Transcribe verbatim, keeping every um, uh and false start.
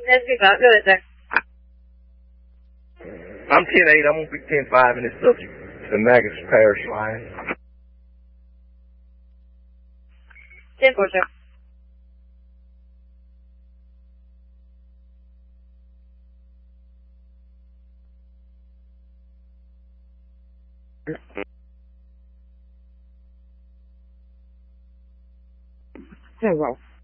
That's good. Go ahead, sir. I'm ten eight. I'm going to be ten five in this subject. The Nagas Parish line. ten four, sir. Very well.